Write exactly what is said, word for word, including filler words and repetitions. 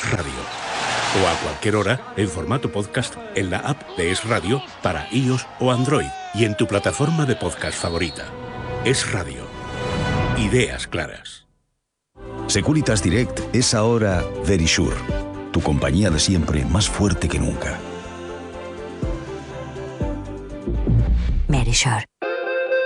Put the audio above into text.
Es Radio. O a cualquier hora, en formato podcast, en la app de Es Radio para iOS o Android y en tu plataforma de podcast favorita. Es Radio. Ideas claras. Securitas Direct es ahora Verisure, tu compañía de siempre más fuerte que nunca. Verisure.